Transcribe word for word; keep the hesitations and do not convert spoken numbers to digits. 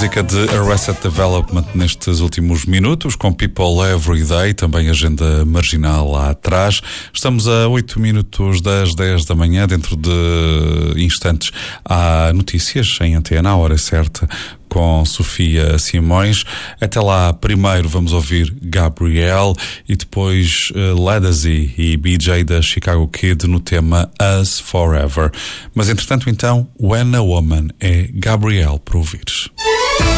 música de Arrested Development nestes últimos minutos, com People Every Day, também agenda marginal lá atrás. Estamos a oito minutos das dez da manhã, dentro de instantes há notícias em antena, à hora certa, com Sofia Simões. Até lá, primeiro vamos ouvir Gabriel e depois uh, Ledisi e B J da Chicago Kid no tema Us Forever. Mas entretanto, então, When a Woman é Gabriel para ouvires.